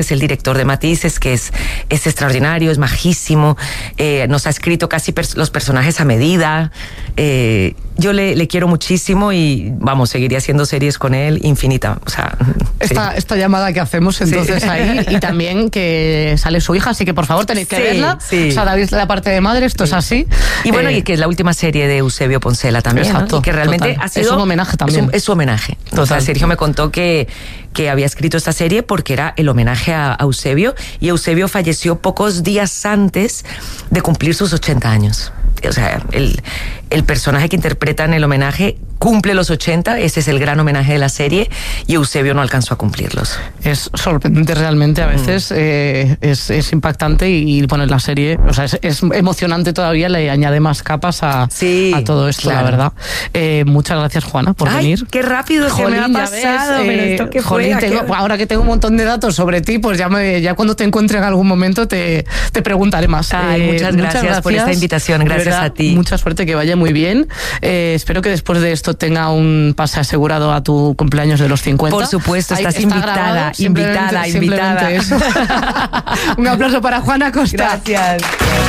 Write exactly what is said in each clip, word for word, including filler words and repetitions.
es el director de Matices, que es, es extraordinario, es majísimo, eh, nos ha escrito casi pers- los personajes a medida. Eh, yo le, le quiero muchísimo y vamos, seguiría haciendo series con él infinita. O sea, esta, sí. esta llamada que hacemos entonces sí. ahí, y también que sale su hija, así que por favor tenéis que sí, verla. Sí. O sea, David, la parte de madre, esto sí. es así. Y bueno, eh, y que es la última serie de Eusebio Poncela también, exacto, ¿no? Y que realmente total. ha sido... Es un homenaje también. Es, un, es su homenaje. Total. O sea, Sergio me contó que, que había escrito esta serie porque era el homenaje a, a Eusebio, y Eusebio falleció pocos días antes de cumplir sus ochenta años. O sea, el, el personaje que interpreta en el homenaje cumple los ochenta, ese es el gran homenaje de la serie, y Eusebio no alcanzó a cumplirlos. Es sorprendente realmente, a veces mm. eh, es, es impactante y, y bueno, la serie, o sea, es, es emocionante todavía, le añade más capas a, sí, a todo esto, claro. la verdad. Eh, muchas gracias, Juana, por Ay, venir. Qué rápido Jolín, se me ha pasado, ves, pero eh, esto que Jolín, fue, tengo, qué... ahora que tengo un montón de datos sobre ti, pues ya, me, ya cuando te encuentre en algún momento te, te preguntaré más. Ay, eh, muchas, gracias muchas gracias por esta invitación, gracias verdad, a ti. Mucha suerte, que vaya muy bien. Eh, espero que después de esto tenga un pase asegurado a tu cumpleaños de los cincuenta. Por supuesto, estás Ahí, invitada, grabado, invitada, simplemente, invitada. Simplemente un aplauso para Juana Costa. Gracias.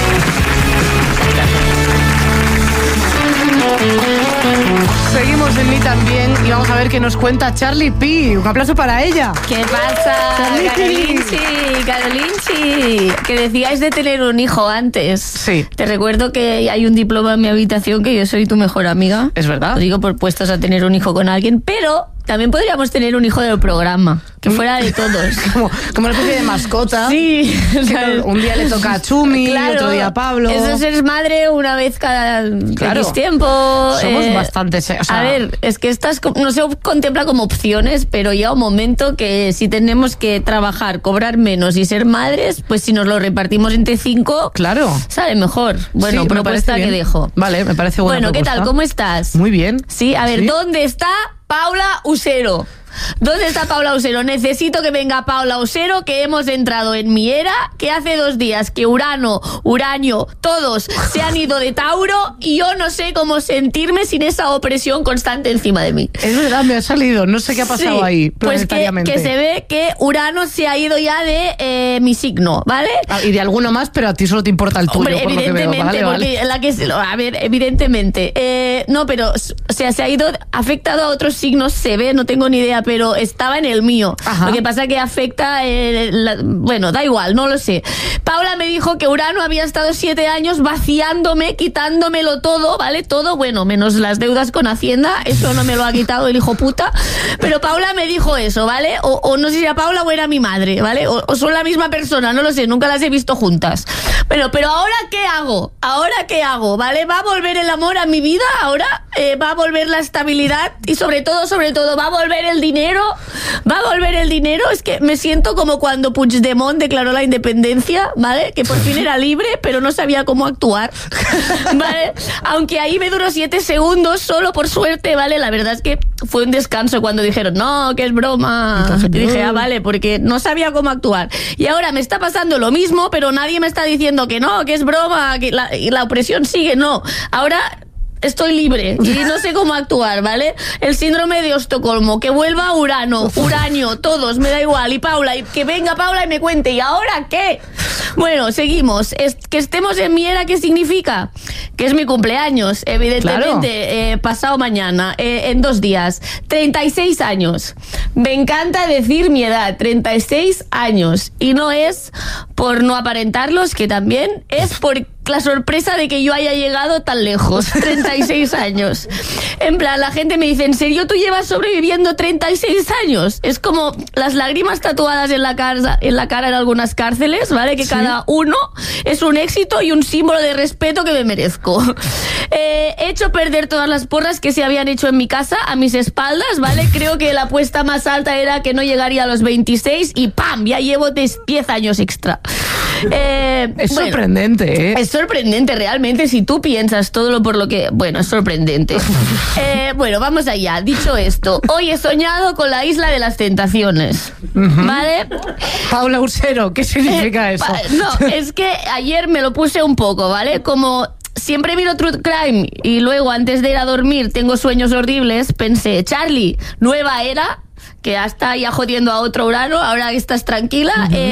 Seguimos en Mí También y vamos a ver qué nos cuenta Charlie P. Un aplauso para ella. ¿Qué pasa, Carolinchi? Carolinchi, que decíais de tener un hijo antes. Sí. Te recuerdo que hay un diploma en mi habitación, que yo soy tu mejor amiga. Es verdad. Lo digo por puestos a tener un hijo con alguien, pero también podríamos tener un hijo del programa, que fuera de todos. como, como una especie de mascota. Sí. O sea, un día le toca a Chumi, claro, otro día a Pablo. Eso es ser madre una vez cada claro. X tiempo. Somos eh, bastante... O sea, a ver, es que estas no se contempla como opciones, pero llega un momento que si tenemos que trabajar, cobrar menos y ser madres, pues si nos lo repartimos entre cinco, claro, sale mejor. Bueno, sí, propuesta que dejo. Vale, me parece buena Bueno, propuesta. ¿qué tal? ¿Cómo estás? Muy bien. Sí, a ver, ¿Sí? ¿dónde está Paula Usero? ¿Dónde está Paula Usero? Necesito que venga Paula Usero, que hemos entrado en mi era, que hace dos días que Urano, Uranio, todos se han ido de Tauro y yo no sé cómo sentirme sin esa opresión constante encima de mí. Es verdad, me ha salido, no sé qué ha pasado sí, ahí pues que, planetariamente. que se ve que Urano se ha ido ya de eh, mi signo, ¿vale? Ah, y de alguno más, pero a ti solo te importa el tuyo. Hombre, por evidentemente, lo que veo. Vale, porque vale. la que a ver, evidentemente, eh, no, pero o sea, se ha ido afectado a otros signos, se ve, no tengo ni idea, pero estaba en el mío. Ajá. Lo que pasa que afecta, eh, la, bueno, da igual, no lo sé. Paula me dijo que Urano había estado siete años vaciándome, quitándomelo todo, ¿vale? Todo, bueno, menos las deudas con Hacienda, eso no me lo ha quitado el hijo puta, pero Paula me dijo eso, ¿vale? O, o no sé si era Paula o era mi madre, ¿vale? O, o son la misma persona, no lo sé, nunca las he visto juntas. Bueno, pero ¿ahora qué hago? ¿Ahora qué hago? ¿Vale? ¿Va a volver el amor a mi vida? ¿Ahora eh, va a volver la estabilidad? Y sobre todo, sobre todo, ¿va a volver el dinero? ¿Va a volver el dinero? Es que me siento como cuando Puigdemont declaró la independencia, ¿vale? Que por fin era libre, pero no sabía cómo actuar, ¿vale? Aunque ahí me duró siete segundos, solo por suerte, ¿vale? La verdad es que fue un descanso cuando dijeron, no, que es broma. Entonces, y dije, ah, vale, porque no sabía cómo actuar. Y ahora me está pasando lo mismo, pero nadie me está diciendo que no, que es broma, que la, la opresión sigue, no. Ahora estoy libre y no sé cómo actuar, ¿vale? El síndrome de Estocolmo, que vuelva Urano, Uranio, todos, me da igual. Y Paula, y que venga Paula y me cuente, ¿y ahora qué? Bueno, seguimos. Es, que estemos en mi era, ¿qué significa? Que es mi cumpleaños, evidentemente, claro. eh, pasado mañana, eh, en dos días. treinta y seis años. Me encanta decir mi edad, treinta y seis años. Y no es por no aparentarlos, que también es por la sorpresa de que yo haya llegado tan lejos, treinta y seis años. En plan, la gente me dice, ¿en serio tú llevas sobreviviendo treinta y seis años? Es como las lágrimas tatuadas en la cara en, la cara en algunas cárceles, ¿vale? Que ¿sí? Cada uno es un éxito y un símbolo de respeto que me merezco. Eh, he hecho perder todas las porras que se habían hecho en mi casa a mis espaldas, ¿vale? Creo que la apuesta más alta era que no llegaría a los veintiséis y ¡pam! Ya llevo diez años extra. Eh, es bueno, sorprendente, ¿eh? Es sorprendente realmente si tú piensas todo lo por lo que... Bueno, es sorprendente. eh, bueno, vamos allá. Dicho esto, hoy he soñado con la Isla de las Tentaciones, uh-huh. ¿vale? Paula Usero, ¿qué significa eh, eso? Pa- no, es que ayer me lo puse un poco, ¿vale? Como... Siempre miro True Crime y luego antes de ir a dormir tengo sueños horribles, pensé, Charlie, nueva era, que hasta ya jodiendo a otro Urano, ahora que estás tranquila. Uh-huh. eh,